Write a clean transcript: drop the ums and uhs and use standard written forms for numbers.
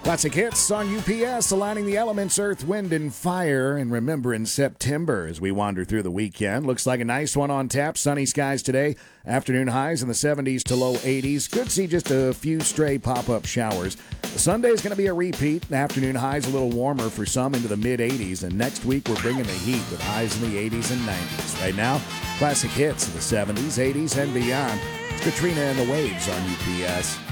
Classic hits on UPS, aligning the elements, earth, wind, and fire, and remembering September as we wander through the weekend. Looks like a nice one on tap. Sunny skies today. Afternoon highs in the 70s to low 80s. Could see just a few stray pop-up showers. Sunday is going to be a repeat. Afternoon highs a little warmer for some into the mid-80s. And next week we're bringing the heat with highs in the 80s and 90s. Right now, classic hits in the 70s, 80s, and beyond. It's Katrina and the Waves on UPS.